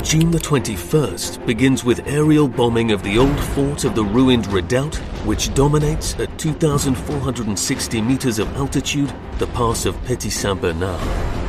June the 21st begins with aerial bombing of the old fort of the ruined redoubt, which dominates at 2,460 meters of altitude the pass of Petit Saint-Bernard.